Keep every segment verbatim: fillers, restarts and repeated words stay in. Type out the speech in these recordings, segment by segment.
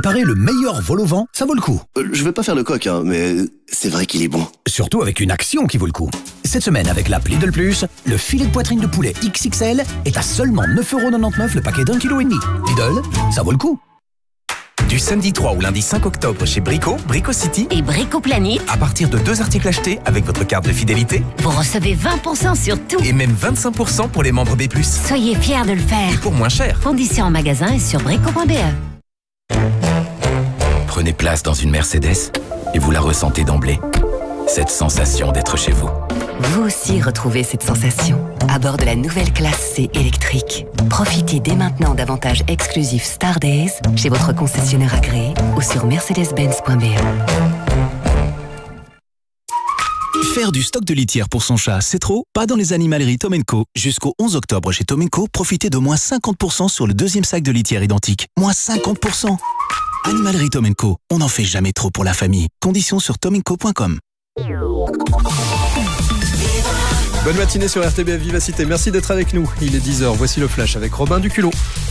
Préparer le meilleur vol au vent, ça vaut le coup. Euh, je vais pas faire le coq, hein, mais c'est vrai qu'il est bon. Surtout avec une action qui vaut le coup. Cette semaine, avec l'app Lidl Plus, le filet de poitrine de poulet X X L est à seulement neuf euros quatre-vingt-dix-neuf le paquet d'un kilo et demi. Lidl, ça vaut le coup. Du samedi trois au lundi cinq octobre chez Brico, Brico City et Brico Planet. À partir de deux articles achetés avec votre carte de fidélité, vous recevez vingt pour cent sur tout. Et même vingt-cinq pour cent pour les membres B plus. Soyez fiers de le faire. Et pour moins cher. Conditions en magasin et sur brico point b e. Prenez place dans une Mercedes et vous la ressentez d'emblée. Cette sensation d'être chez vous. Vous aussi retrouvez cette sensation à bord de la nouvelle classe C électrique. Profitez dès maintenant d'avantages exclusifs Star Days chez votre concessionnaire agréé ou sur mercedes benz point b e. Faire du stock de litière pour son chat, c'est trop? Pas dans les animaleries Tom and Co. Jusqu'au onze octobre chez Tom and Co, profitez de moins cinquante pour cent sur le deuxième sac de litière identique. Moins cinquante pour cent. Animalerie Tom and Co. On n'en fait jamais trop pour la famille. Conditions sur tom and co point com. Bonne matinée sur R T B F Vivacité, merci d'être avec nous. Il est dix heures, voici le flash avec Robin Duculot.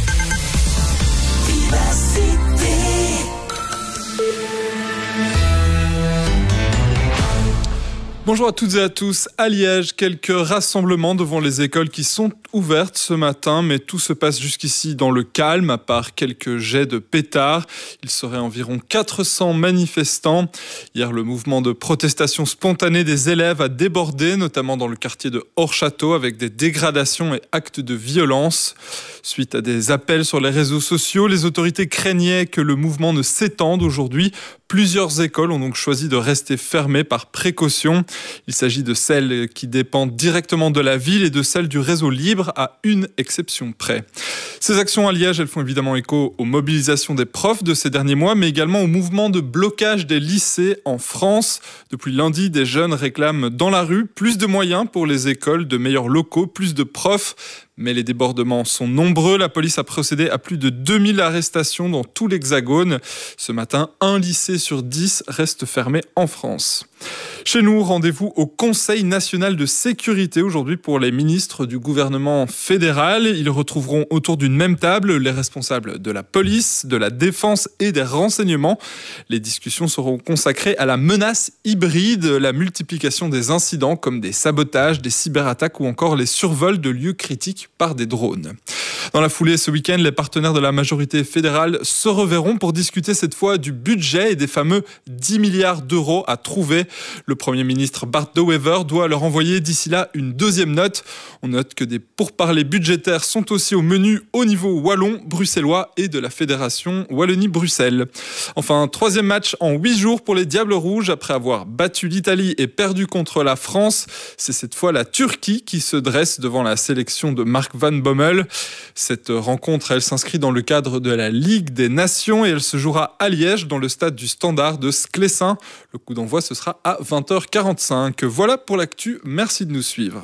Bonjour à toutes et à tous. À Liège, quelques rassemblements devant les écoles qui sont ouvertes ce matin, mais tout se passe jusqu'ici dans le calme, à part quelques jets de pétards. Il serait environ quatre cents manifestants. Hier, le mouvement de protestation spontanée des élèves a débordé, notamment dans le quartier de Hors-Château, avec des dégradations et actes de violence. Suite à des appels sur les réseaux sociaux, les autorités craignaient que le mouvement ne s'étende aujourd'hui. Plusieurs écoles ont donc choisi de rester fermées par précaution. Il s'agit de celles qui dépendent directement de la ville et de celles du réseau libre, à une exception près. Ces actions à Liège, elles font évidemment écho aux mobilisations des profs de ces derniers mois, mais également au mouvement de blocage des lycées en France. Depuis lundi, des jeunes réclament dans la rue plus de moyens pour les écoles, de meilleurs locaux, plus de profs. Mais les débordements sont nombreux. La police a procédé à plus de deux mille arrestations dans tout l'Hexagone. Ce matin, un lycée sur dix reste fermé en France. Chez nous, rendez-vous au Conseil national de sécurité aujourd'hui pour les ministres du gouvernement fédéral. Ils retrouveront autour d'une même table les responsables de la police, de la défense et des renseignements. Les discussions seront consacrées à la menace hybride, la multiplication des incidents comme des sabotages, des cyberattaques ou encore les survols de lieux critiques par des drones. Dans la foulée, ce week-end, les partenaires de la majorité fédérale se reverront pour discuter cette fois du budget et des fameux dix milliards d'euros à trouver. Le Premier ministre Bart De Wever doit leur envoyer d'ici là une deuxième note. On note que des pourparlers budgétaires sont aussi au menu au niveau wallon, bruxellois et de la fédération Wallonie-Bruxelles. Enfin, troisième match en huit jours pour les Diables Rouges. Après avoir battu l'Italie et perdu contre la France, c'est cette fois la Turquie qui se dresse devant la sélection de Mark Van Bommel. Cette rencontre, elle s'inscrit dans le cadre de la Ligue des Nations et elle se jouera à Liège dans le stade du Standard de Sclessin. Le coup d'envoi, ce sera à vingt heures quarante-cinq. Voilà pour l'actu, merci de nous suivre.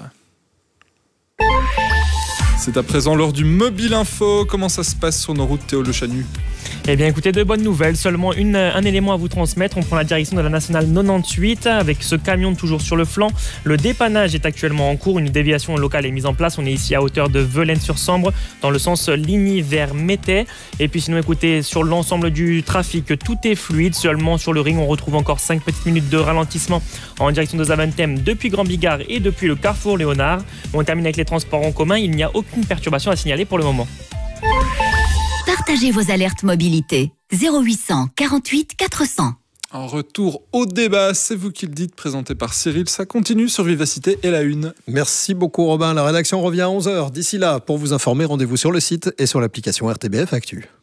C'est à présent l'heure du Mobile Info. Comment ça se passe sur nos routes, Théo Le Chanu ? Eh bien écoutez, de bonnes nouvelles, seulement une, un élément à vous transmettre. On prend la direction de la nationale quatre-vingt-dix-huit avec ce camion toujours sur le flanc. Le dépannage est actuellement en cours, une déviation locale est mise en place. On est ici à hauteur de Velaines-sur-Sambre dans le sens Ligny vers Métais. Et puis sinon écoutez, sur l'ensemble du trafic, tout est fluide. Seulement sur le ring, on retrouve encore cinq petites minutes de ralentissement en direction de Zaventem depuis Grand Bigard et depuis le carrefour Léonard. On termine avec les transports en commun, il n'y a aucune perturbation à signaler pour le moment. Partagez vos alertes mobilité. zéro huit cent quarante-huit quatre cents. En retour au débat, c'est vous qui le dites, présenté par Cyril. Ça continue sur Vivacité et la une. Merci beaucoup Robin. La rédaction revient à onze heures. D'ici là, pour vous informer, rendez-vous sur le site et sur l'application R T B F Actu.